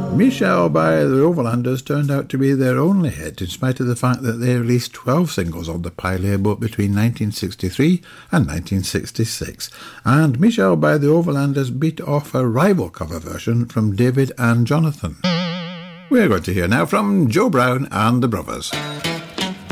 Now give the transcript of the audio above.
Michelle by the Overlanders turned out to be their only hit, in spite of the fact that they released 12 singles on the Pie label between 1963 and 1966. And Michelle by the Overlanders beat off a rival cover version from David and Jonathan. We're going to hear now from Joe Brown and the Brothers.